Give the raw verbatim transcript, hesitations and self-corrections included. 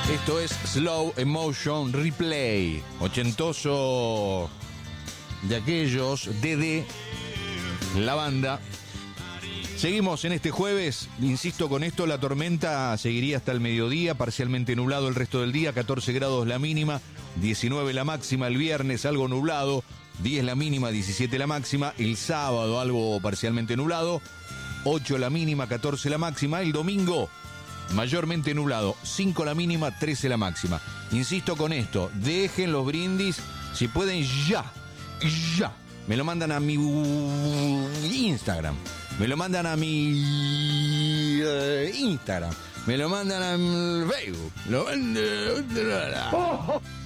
Esto es Slow Emotion Replay, ochentoso de aquellos, D D, la banda. Seguimos en este jueves, insisto con esto, la tormenta seguiría hasta el mediodía, parcialmente nublado el resto del día, catorce grados la mínima, diecinueve la máxima, el viernes algo nublado, diez la mínima, diecisiete la máxima, el sábado algo parcialmente nublado, ocho la mínima, catorce la máxima, el domingo mayormente nublado, cinco la mínima, trece la máxima. Insisto con esto, dejen los brindis, si pueden ya, ya, me lo mandan a mi Instagram, me lo mandan a mi uh, Instagram, me lo mandan a mi Facebook, lo mandan...